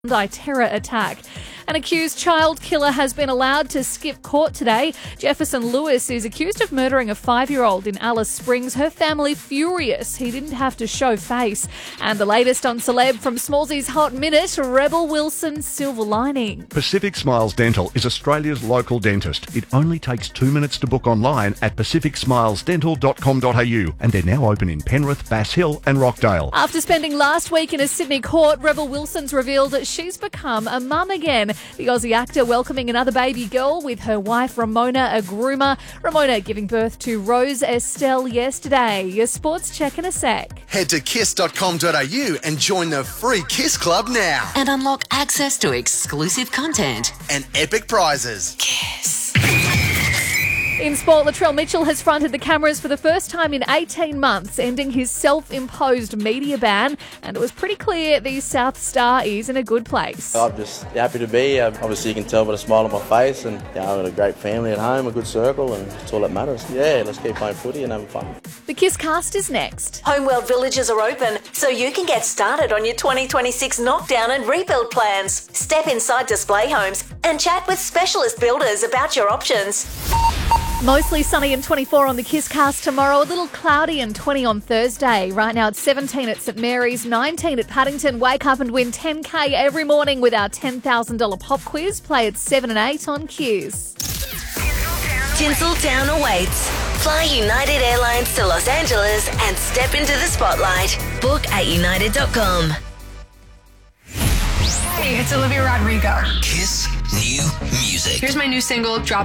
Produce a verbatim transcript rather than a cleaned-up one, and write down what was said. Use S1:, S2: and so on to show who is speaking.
S1: terror attack. An accused child killer has been allowed to skip court today. Jefferson Lewis is accused of murdering a five-year-old in Alice Springs. Her family furious he didn't have to show face. And the latest on celeb from Smallsy's Hot Minute, Rebel Wilson's silver lining.
S2: Pacific Smiles Dental is Australia's local dentist. It only takes two minutes to book online at pacific smiles dental dot com dot a u, and they're now open in Penrith, Bass Hill and Rockdale.
S1: After spending last week in a Sydney court, Rebel Wilson's revealed that she's become a mum again. The Aussie actor welcoming another baby girl with her wife Ramona, a groomer. Ramona giving birth to Rose Estelle yesterday. Your sports check in a sec.
S3: Head to kiss dot com dot a u and join the free Kiss Club now.
S4: And unlock access to exclusive content
S3: and epic prizes.
S4: Kiss.
S1: In sport, Latrell Mitchell has fronted the cameras for the first time in eighteen months, ending his self-imposed media ban, and it was pretty clear the South Star is in a good place.
S5: I'm just happy to be. Um, obviously, you can tell by the smile on my face, and you know, I've got a great family at home, a good circle, and it's all that matters. Yeah, let's keep playing footy and having fun.
S1: The Kiss Cast is next.
S6: Homeworld villages are open, so you can get started on your twenty twenty-six knockdown and rebuild plans. Step inside Display Homes and chat with specialist builders about your options.
S1: Mostly sunny and twenty-four on the Kiss Cast tomorrow. A little cloudy and twenty on Thursday. Right now it's seventeen at St Mary's, nineteen at Paddington. Wake up and win ten K every morning with our ten thousand dollars pop quiz. Play at seven and eight on Q's.
S6: Tinseltown awaits. Fly United Airlines to Los Angeles and step into the spotlight. Book at united dot com.
S7: Hey, it's Olivia Rodrigo.
S8: Kiss New Music.
S7: Here's my new single, Drop